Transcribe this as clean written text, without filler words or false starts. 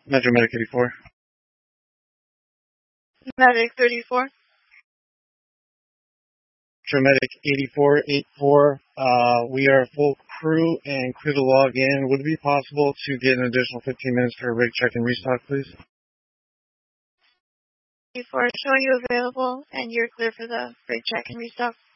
Metro Medic 84. Medic 34. Medic 8484. We are full crew and clear to log in. Would it be possible to get an additional 15 minutes for a rig check and restock, please? 84 showing you available, and you're clear for the rig check and restock.